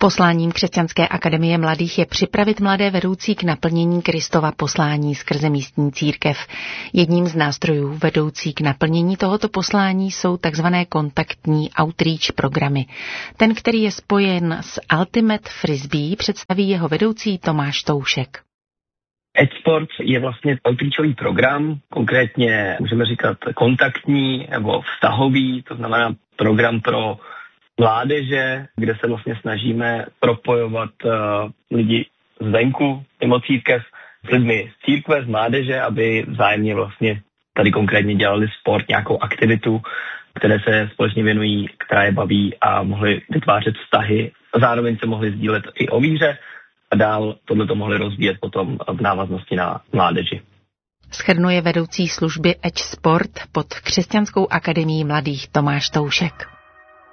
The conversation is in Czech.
Posláním Křesťanské akademie mladých je připravit mladé vedoucí k naplnění Kristova poslání skrze místní církev. Jedním z nástrojů vedoucí k naplnění tohoto poslání jsou takzvané kontaktní outreach programy. Ten, který je spojen s Ultimate Frisbee, představí jeho vedoucí Tomáš Toušek. Edge Sports je vlastně outreachový program, konkrétně můžeme říkat kontaktní nebo vztahový, to znamená program pro mládeže, kde se vlastně snažíme propojovat lidi zvenku, mimo církev, s lidmi z církve, z mládeže, aby vzájemně vlastně tady konkrétně dělali sport, nějakou aktivitu, které se společně věnují, která je baví a mohli vytvářet vztahy. A zároveň se mohli sdílet i o víře a dál tohleto mohli rozvíjet potom v návaznosti na mládeži. Shrnuje vedoucí služby Edge Sport pod Křesťanskou akademií mladých Tomáš Toušek.